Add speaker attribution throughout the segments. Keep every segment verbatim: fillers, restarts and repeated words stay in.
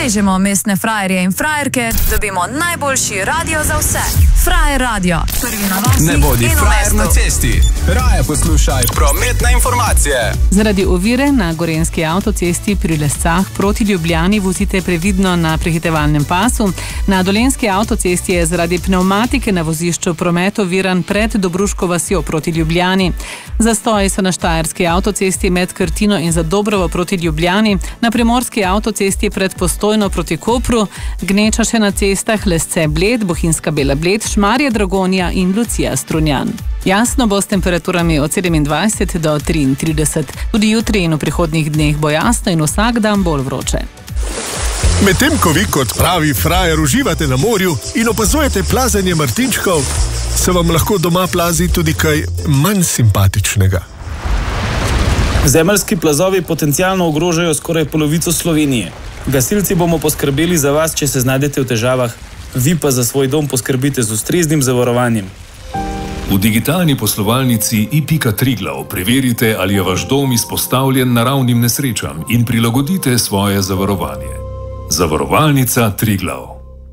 Speaker 1: Režemo mestne frajerje in frajerke, dobimo najboljši radio za vse. Frajer radio. Prvi na vas.
Speaker 2: Ne bodi frajer na cesti. Raje poslušaj prometne informacije.
Speaker 3: Zaradi ovire na gorenjski avtocesti pri Lescah proti Ljubljani vozite previdno na prehitevalnem pasu. Na dolenjski avtocesti je zaradi pnevmatike na vozišču promet oviran pred Dobruško vasjo proti Ljubljani. Zastoji so na štajerski avtocesti med Krtino in Zadobrovo proti Ljubljani, na primorski avtocesti pred Postojno proti Kopru, gneča še na cestah Lesce Bled, Bohinjska Bela Bled, Šmarje Dragonja in Lucija Strunjan. Jasno bo s temperaturami od sedemindvajset do triintrideset. Tudi jutri in v prihodnjih dneh bo jasno in vsak dan bolj vroče.
Speaker 4: Medtem ko vi kot pravi frajer uživate na morju in opazujete plazenje martinčkov, se vam lahko doma plazi tudi kaj manj simpatičnega.
Speaker 5: Zemeljski plazovi potencialno ogrožajo skoraj polovico Slovenije. Gasilci bomo poskrbeli za vas, če se znajdete v težavah, vi pa za svoj dom poskrbite z ustreznim zavarovanjem.
Speaker 6: V digitalni poslovalnici i pika Triglav preverite, ali je vaš dom izpostavljen naravnim nesrečam in prilagodite svoje zavarovanje. Zavarovalnica Triglav.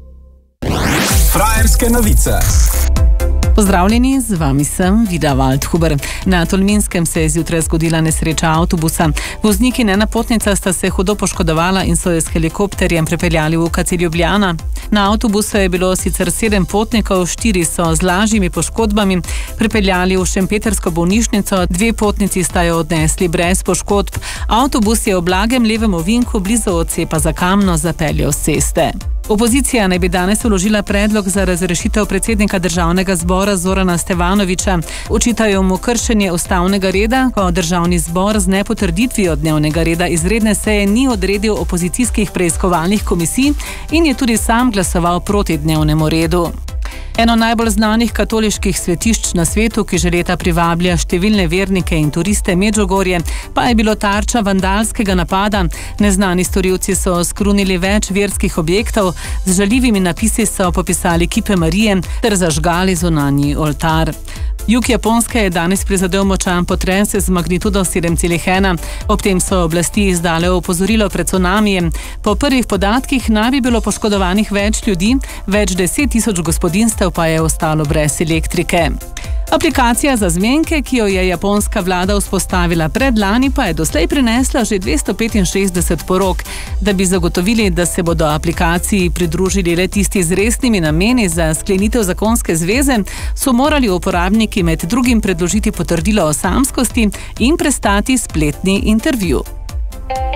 Speaker 2: Frajerske novice.
Speaker 3: Pozdravljeni, z vami sem Vida Waldhuber. Na Tolminskem se je zjutraj zgodila nesreča avtobusa. Voznik in ena potnica sta se hudo poškodovala in so jo s helikopterjem prepeljali v U K C Ljubljana. Na avtobusu je bilo sicer sedem potnikov, štiri so z lažjimi poškodbami prepeljali v šempetrsko bolnišnico, dve potnici sta jo odnesli brez poškodb. Avtobus je v blagem levem ovinku blizu odcepa za Kamno zapeljal s ceste. Opozicija naj bi danes vložila predlog za razrešitev predsednika državnega zbora Zorana Stevanovića. Očitajo mu kršenje ustavnega reda, ko državni zbor z nepotrditvijo dnevnega reda izredne seje ni odredil opozicijskih preiskovalnih komisij in je tudi sam glasoval proti dnevnemu redu. Eno najbolj znanih katoliških svetišč na svetu, ki že leta privablja številne vernike in turiste, Medžugorje, pa je bilo tarča vandalskega napada. Neznani storilci so skrunili več verskih objektov, z žaljivimi napisi so popisali kipe Marije ter zažgali zunanji oltar. Jug Japonske je danes prizadel močan potres z magnitudo sedem celih ena. Ob tem so oblasti izdale opozorilo pred cunamijem. Po prvih podatkih naj bi bilo poškodovanih več ljudi, več deset tisoč gospodinjstev pa je ostalo brez elektrike. Aplikacija za zmenke, ki jo je japonska vlada vzpostavila predlani, pa je doslej prinesla že dvesto petinšestdeset porok. Da bi zagotovili, da se bodo aplikaciji pridružili le tisti z resnimi nameni za sklenitev zakonske zveze, so morali uporabniki med drugim predložiti potrdilo o samskosti in prestati spletni intervju.